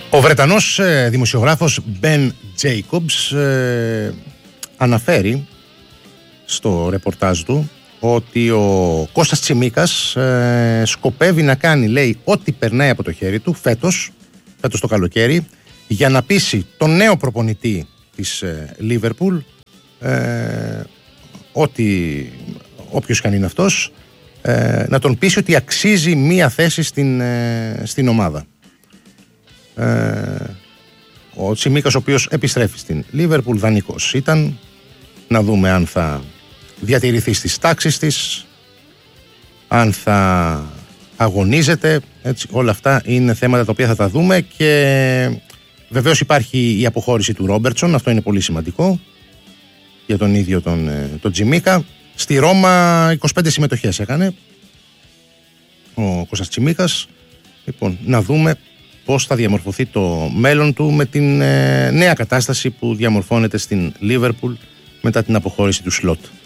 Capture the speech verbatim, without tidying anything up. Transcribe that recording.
Ο Βρετανός ε, δημοσιογράφος Ben Jacobs ε, αναφέρει στο ρεπορτάζ του ότι ο Κώστας Τσιμίκας ε, σκοπεύει να κάνει, λέει, ό,τι περνάει από το χέρι του φέτος, φέτος το καλοκαίρι, για να πείσει τον νέο προπονητή της Λίβερπουλ, ε, ε, ότι όποιος και αν είναι αυτός, ε, να τον πείσει ότι αξίζει μία θέση στην, ε, στην ομάδα. Ε, ο Τσιμίκας, ο οποίος επιστρέφει στην Λίβερπουλ, δανεικός ήταν, να δούμε αν θα διατηρηθεί στις τάξεις της, αν θα αγωνίζεται, έτσι, όλα αυτά είναι θέματα τα οποία θα τα δούμε. Και βεβαίως υπάρχει η αποχώρηση του Ρόμπερτσον, αυτό είναι πολύ σημαντικό για τον ίδιο τον, τον Τσιμίκα. Στη Ρώμα είκοσι πέντε συμμετοχές έκανε ο Κώστας Τσιμίκας. Λοιπόν, να δούμε πώς θα διαμορφωθεί το μέλλον του με την ε, νέα κατάσταση που διαμορφώνεται στην Λίβερπουλ μετά την αποχώρηση του Σλότ.